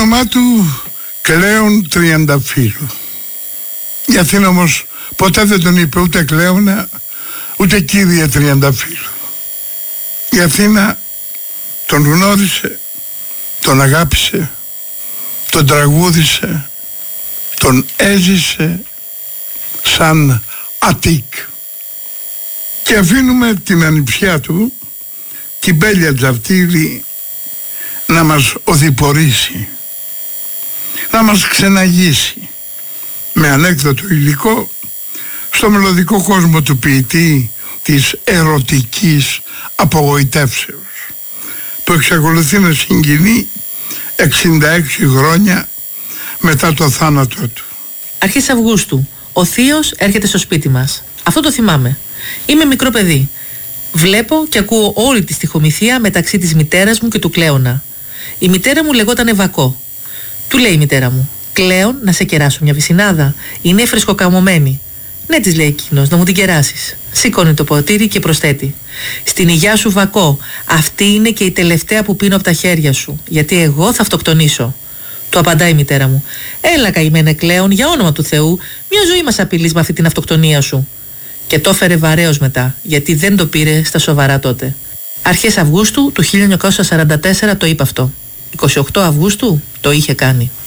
όνομά του Κλέον Τριανταφύλλου. Η Αθήνα όμως ποτέ δεν τον είπε ούτε Κλέωνα ούτε κύριε Τριανταφύλλου. Η Αθήνα τον γνώρισε, τον αγάπησε, τον τραγούδισε, τον έζησε σαν Αττικ. Και αφήνουμε την ανιψιά του, την Μπέλια Τζαρτήλη, να μας οδηπορήσει, να μας ξεναγήσει με ανέκδοτο υλικό στο μελωδικό κόσμο του ποιητή της ερωτικής απογοητεύσεως, που εξακολουθεί να συγκινεί 66 χρόνια μετά το θάνατό του. Αρχές Αυγούστου, ο θείος έρχεται στο σπίτι μας. Αυτό το θυμάμαι. Είμαι μικρό παιδί. Βλέπω και ακούω όλη τη στιχομυθία μεταξύ της μητέρας μου και του Κλέωνα. Η μητέρα μου λεγότανε Βακό. Του λέει η μητέρα μου: Κλέον, να σε κεράσω μια βυσσινάδα. Είναι φρεσκοκαμωμένη. Ναι, της λέει εκείνος, να μου την κεράσεις. Σηκώνει το ποτήρι και προσθέτει: Στην υγειά σου, Βακό, αυτή είναι και η τελευταία που πίνω από τα χέρια σου, γιατί εγώ θα αυτοκτονήσω. Του απαντάει η μητέρα μου: Έλα, καημένε Κλέον, για όνομα του Θεού, μια ζωή μας απειλείς με αυτή την αυτοκτονία σου. Και το έφερε βαρέως μετά, γιατί δεν το πήρε στα σοβαρά τότε. Αρχές Αυγούστου του 1944 το είπε αυτό. 28 Αυγούστου το είχε κάνει.